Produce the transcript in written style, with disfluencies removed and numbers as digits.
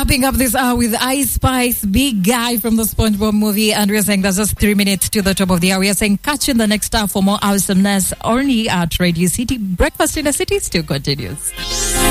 Wrapping up this hour with Ice Spice, Big Guy from the SpongeBob movie. And we're saying that's just 3 minutes to the top of the hour. We are saying catch in the next hour for more awesomeness only at Radio City. Breakfast in the City still continues.